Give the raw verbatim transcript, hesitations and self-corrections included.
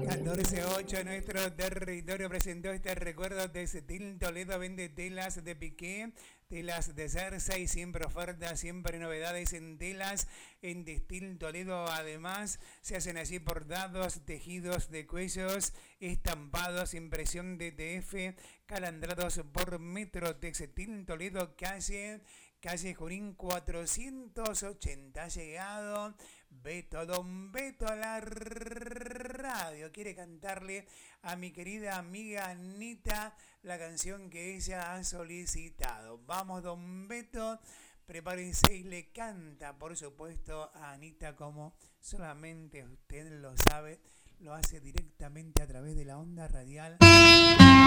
catorce ocho, nuestro territorio presentó este recuerdo de Cetil Toledo. Vende telas de piqué, telas de Cersei, siempre ofertas, siempre novedades en telas. En Textil Toledo además se hacen allí bordados, tejidos de cuellos, estampados, impresión de T F, calandrados por metro. Textil Toledo, calle Calle Junín cuatrocientos ochenta. Ha llegado Beto, don Beto a la radio. Quiere cantarle a mi querida amiga Anita la canción que ella ha solicitado. Vamos, don Beto, prepárese y le canta, por supuesto, a Anita como solamente usted lo sabe. Lo hace directamente a través de la onda radial.